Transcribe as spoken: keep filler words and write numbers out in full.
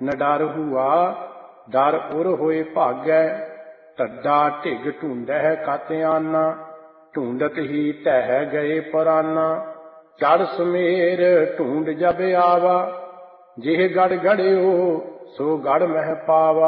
ਨ ਡਰ ਹੁਆ, ਡਰ ਉਰ ਹੋਏ ਭਾਗੈ। ਢੱਡਾ ਢਿਗ ਢੂੰਡਹਿ ਕਤ ਆਨਾ, ਢੂੰਡਤ ਹੀ ਢਹਿ ਗਏ ਪੁਰਾਨਾ। ਚੜ ਸੁਮੇਰ ਢੂੰਡ ਜਬ ਆਵਾ, ਜਿਹ ਗੜ ਗੜਿਓ ਸੋ ਗੜ ਮਹਿ ਪਾਵਾ।